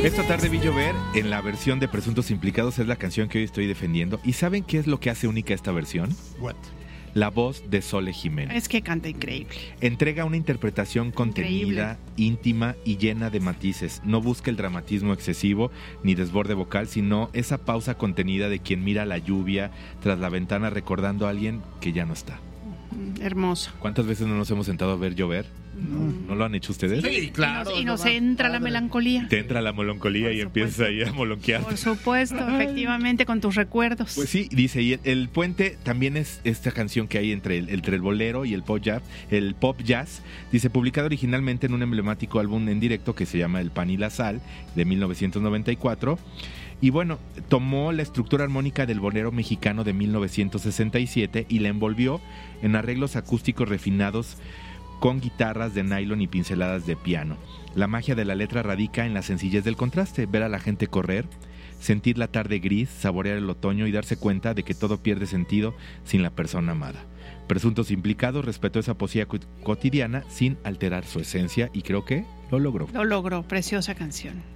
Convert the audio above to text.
Esta tarde vi llover en la versión de Presuntos Implicados, es la canción que hoy estoy defendiendo. ¿Y saben qué es lo que hace única esta versión? What? La voz de Sole Jiménez. Es que canta increíble. Entrega una interpretación contenida, íntima y llena de matices. No busca el dramatismo excesivo ni desborde vocal, sino esa pausa contenida de quien mira la lluvia tras la ventana recordando a alguien que ya no está. Hermoso. ¿Cuántas veces no nos hemos sentado a ver llover? ¿No lo han hecho ustedes? Sí, claro. Y nos entra la melancolía. Te entra la melancolía y empiezas ahí a molonquear. Por supuesto, efectivamente, con tus recuerdos. Pues sí, dice, y el puente también es esta canción que hay entre el bolero y el pop jazz. Dice, publicado originalmente en un emblemático álbum en directo que se llama El Pan y la Sal, de 1994. Y bueno, tomó la estructura armónica del bolero mexicano de 1967 y la envolvió en arreglos acústicos refinados con guitarras de nylon y pinceladas de piano. La magia de la letra radica en la sencillez del contraste, ver a la gente correr, sentir la tarde gris, saborear el otoño y darse cuenta de que todo pierde sentido sin la persona amada. Presuntos Implicados respetó esa poesía cotidiana sin alterar su esencia y creo que lo logró. Lo logró, preciosa canción.